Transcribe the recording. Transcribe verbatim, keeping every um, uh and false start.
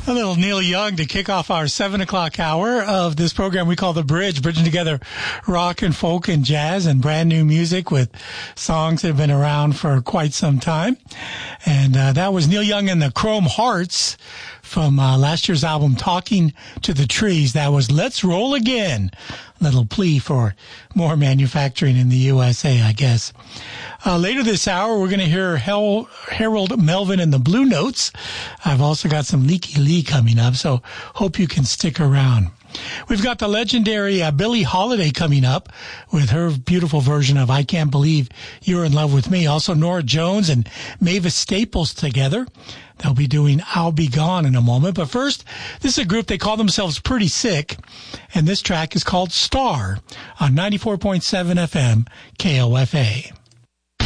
A little Neil Young to kick off our seven o'clock hour of this program we call The Bridge, bridging together rock and folk and jazz and brand new music with songs that have been around for quite some time. And uh, that was Neil Young and the Chrome Hearts from uh, last year's album, Talking to the Trees. That was Let's Roll Again. Little plea for more manufacturing in the U S A, I guess. Uh, later this hour, we're going to hear Hel- Harold Melvin and the Blue Notes. I've also got some Leaky Lee coming up, so hope you can stick around. We've got the legendary uh, Billie Holiday coming up with her beautiful version of I Can't Believe You're in Love with Me. Also, Nora Jones and Mavis Staples together. They'll be doing I'll Be Gone in a moment. But first, this is a group, they call themselves Pretty Sick, and this track is called Star on ninety-four point seven F M K O F A.